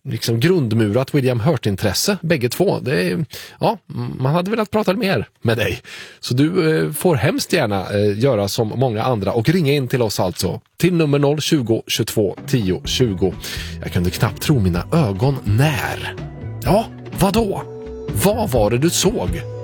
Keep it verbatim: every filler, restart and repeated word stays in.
liksom grundmurat William Hurt-intresse, bägge två. Det är, ja, man hade velat prata mer med dig. Så du eh, får hemskt gärna eh, göra som många andra och ringa in till oss alltså till nummer noll tjugo, tjugotvå, tio, tjugo. Jag kunde knappt tro mina ögon när. Ja, vadå? Vad var det du såg?